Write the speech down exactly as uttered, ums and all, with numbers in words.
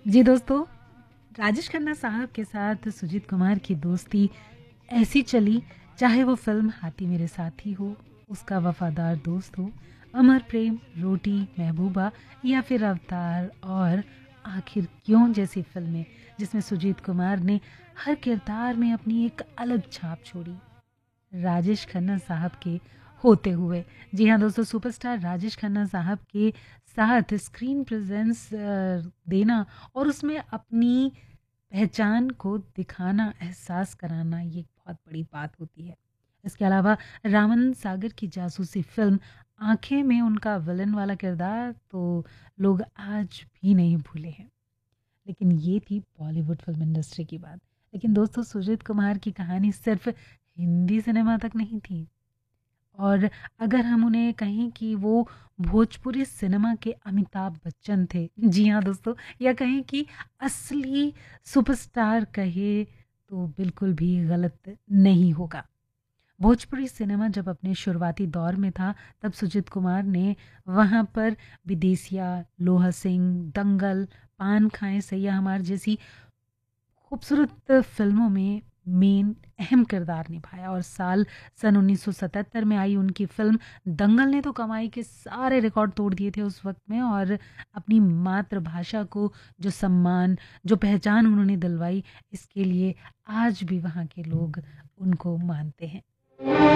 जी दोस्तों, राजेश खन्ना साहब के साथ सुजीत कुमार की दोस्ती ऐसी चली, चाहे वो फ़िल्म हाथी मेरे साथी हो, उसका वफ़ादार दोस्त हो, अमर प्रेम, रोटी, महबूबा या फिर अवतार और आखिर क्यों जैसी फ़िल्में, जिसमें सुजीत कुमार ने हर किरदार में अपनी एक अलग छाप छोड़ी। राजेश खन्ना साहब के होते हुए, जी हाँ दोस्तों, सुपरस्टार राजेश खन्ना साहब के साथ स्क्रीन प्रेजेंस अ, देना और उसमें अपनी पहचान को दिखाना, एहसास कराना, ये बहुत बड़ी बात होती है। इसके अलावा रामन सागर की जासूसी फ़िल्म आँखें में उनका विलन वाला किरदार तो लोग आज भी नहीं भूले हैं। लेकिन ये थी बॉलीवुड फ़िल्म इंडस्ट्री की बात। लेकिन दोस्तों, सुजीत कुमार की कहानी सिर्फ़ हिंदी सिनेमा तक नहीं थी। और अगर हम उन्हें कहें कि वो भोजपुरी सिनेमा के अमिताभ बच्चन थे, जी हाँ दोस्तों, या कहें कि असली सुपरस्टार कहे तो बिल्कुल भी गलत नहीं होगा। भोजपुरी सिनेमा जब अपने शुरुआती दौर में था, तब सुजीत कुमार ने वहाँ पर विदेसिया, लोहा सिंह, दंगल, पान खाएँ सैया हमार जैसी खूबसूरत फ़िल्मों में मेन अहम किरदार निभाया और साल सन उन्नीस सौ सतहत्तर में आई उनकी फ़िल्म दंगल ने तो कमाई के सारे रिकॉर्ड तोड़ दिए थे उस वक़्त में। और अपनी मातृभाषा को जो सम्मान, जो पहचान उन्होंने दिलवाई, इसके लिए आज भी वहाँ के लोग उनको मानते हैं।